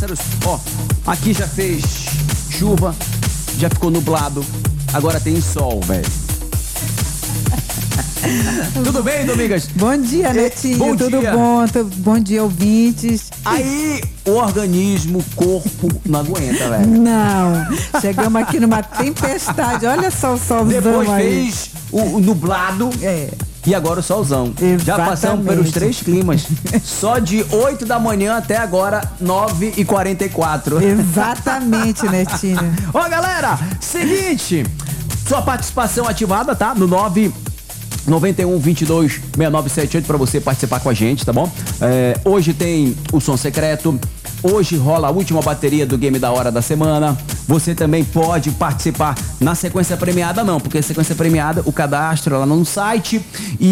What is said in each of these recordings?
Ó, aqui já fez chuva, já ficou nublado, agora tem sol, velho. Tudo bem, Domingas? Bom dia, Netinho. Bom Tudo dia. bom? Bom dia, ouvintes. Aí o organismo, o corpo não aguenta, velho. Não, chegamos aqui numa tempestade. Olha só o solzão Depois aí. fez o nublado. E agora o solzão. Exatamente. Já passamos pelos 3 climas. Só de 8 da manhã até agora, 9h44. Exatamente, Netinho. Ó, galera, seguinte, sua participação ativada, tá? No 991-22-6978 pra você participar com a gente, tá bom? Hoje tem o som secreto. Hoje rola a última bateria do Game da Hora da semana. Você também pode participar na sequência premiada, não, porque a sequência premiada, o cadastro lá no site.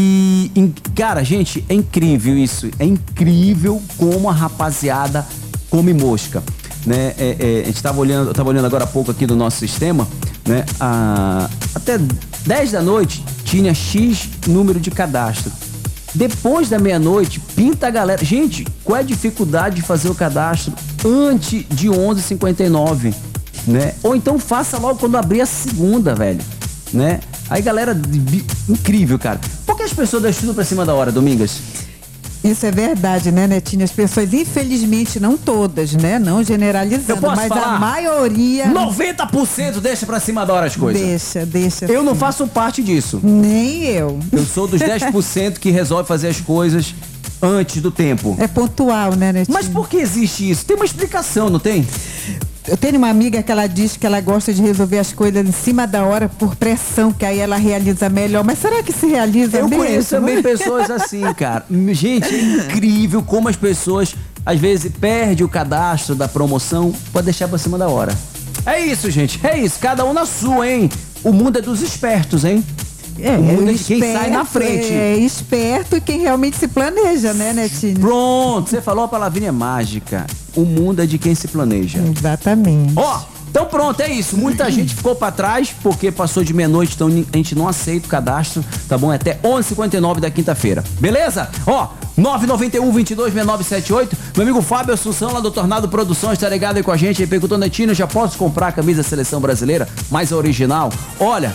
Cara, gente, é incrível isso. É incrível como a rapaziada come mosca, né? A gente tava olhando, eu tava olhando agora há pouco aqui do nosso sistema, né? Até 10 da noite tinha X número de cadastro. Depois da meia-noite, pinta a galera. Gente, qual é a dificuldade de fazer o cadastro antes de 11h59, né? Ou então faça logo quando abrir a segunda, velho, né? Aí, galera, incrível, cara. Por que as pessoas dão tudo pra cima da hora, Domingas? Isso é verdade, né, Netinho? As pessoas, infelizmente, não todas, né? Não generalizando, mas falar? a maioria... 90% deixa pra cima da hora as coisas. Deixa. Eu não faço parte disso. Nem eu. Eu sou dos 10% que resolve fazer as coisas antes do tempo. É pontual, né, Netinho? Mas por que existe isso? Tem uma explicação, não tem? Eu tenho uma amiga que ela diz que ela gosta de resolver as coisas em cima da hora por pressão, que aí ela realiza melhor. Mas será que se realiza mesmo? Eu conheço também pessoas assim, cara. Gente, é incrível como as pessoas, às vezes, perdem o cadastro da promoção pra deixar pra cima da hora. É isso, gente. É isso. Cada um na sua, hein? O mundo é dos espertos, hein? O mundo é de quem sai na frente. É esperto e quem realmente se planeja, né, Netinho? Pronto, você falou a palavrinha mágica. O mundo é de quem se planeja. Exatamente. Ó, então pronto, é isso. Muita gente ficou pra trás porque passou de meia-noite, então a gente não aceita o cadastro, tá bom? É até 11h59 da quinta-feira. Beleza? Ó, 991-22-6978. Meu amigo Fábio Assunção, lá do Tornado Produções, tá ligado aí com a gente. Ele perguntou, Netinho, já posso comprar a camisa da Seleção Brasileira mais original? Olha...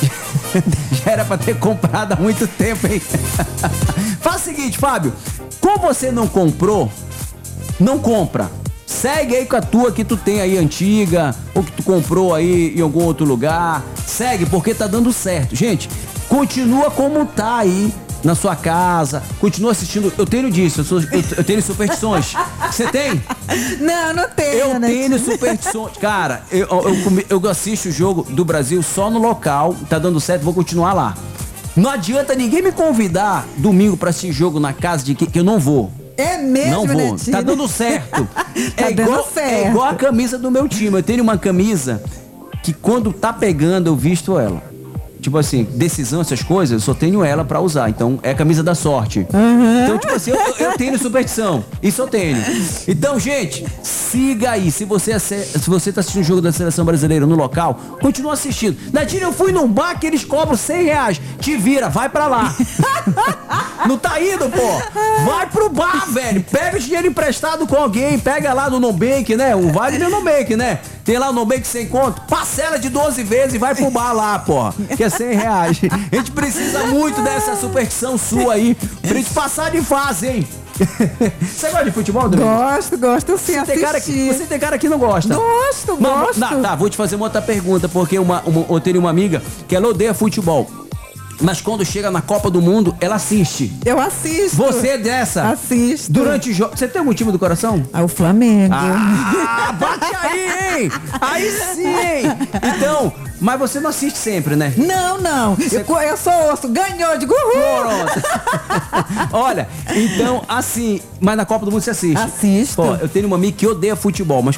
Já era pra ter comprado há muito tempo, hein? Faz o seguinte, Fábio. Como você não comprou, não compra. Segue aí com a tua que tu tem aí antiga, ou que tu comprou aí em algum outro lugar. Segue, porque tá dando certo. Gente, continua como tá aí na sua casa, continua assistindo. Eu tenho disso, eu tenho superstições. Você tem? Não tenho. Eu tenho superstições. Cara, eu assisto o jogo do Brasil só no local, tá dando certo, vou continuar lá. Não adianta ninguém me convidar domingo pra assistir jogo na casa de que eu não vou. É mesmo, não vou. Netinho? Tá dando certo. Tá dando certo. É igual a camisa do meu time. Eu tenho uma camisa que quando tá pegando eu visto ela. Tipo assim, decisão, essas coisas, eu só tenho ela pra usar. Então, é a camisa da sorte. Então, tipo assim, eu tenho superstição. Isso eu tenho. Então, gente, siga aí. Se você tá assistindo o jogo da Seleção Brasileira no local, continua assistindo. Netinho, eu fui num bar que eles cobram R$100. Te vira, vai pra lá. Não tá indo, pô? Vai pro bar, velho. Pega o dinheiro emprestado com alguém. Pega lá no Nubank, né? O Vale do Nubank, né? Tem lá o Nubank sem conto. Parcela de 12 vezes e vai pro bar lá, pô. Que é R$100. A gente precisa muito dessa superstição sua aí pra gente passar de fase, hein? Você gosta de futebol, Domingos? Gosto sim, você tem cara que não gosta. Gosto. Tá, vou te fazer uma outra pergunta, porque eu tenho uma amiga que ela odeia futebol. Mas quando chega na Copa do Mundo, ela assiste. Eu assisto. Você é dessa? Assisto. Durante o jogo. Você tem algum time do coração? O Flamengo. Bate aí, hein? Aí sim, hein? Então, mas você não assiste sempre, né? Não. Eu sou osso. Ganhou, digo uhul. Olha, então, assim, mas na Copa do Mundo você assiste? Assisto. Pô, eu tenho uma amiga que odeia futebol, mas